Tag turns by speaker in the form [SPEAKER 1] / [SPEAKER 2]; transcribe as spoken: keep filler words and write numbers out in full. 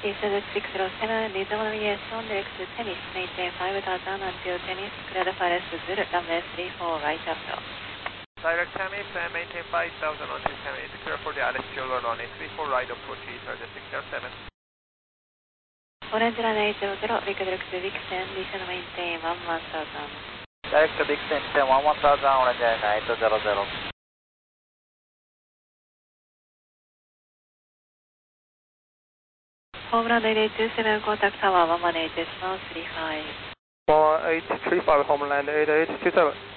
[SPEAKER 1] East six zero seven, reasonable navigation, direct to Tennis, maintain five thousand until Tennis, clear the forest Zulu, runway three four right approach.
[SPEAKER 2] Direct Tennis and maintain five thousand until Tennis, clear for the Alexio runway three four right approach, East six zero seven.
[SPEAKER 1] Orange runway eight zero zero, we direct to Vixen, descend maintain one one thousand.
[SPEAKER 3] Direct to Vixen, descend one one thousand, orange runway eight zero zero.
[SPEAKER 1] Home runway eight two seven, contact tower one one eight decimal three five.
[SPEAKER 4] one one eight three five, Homeland eight eight two seven.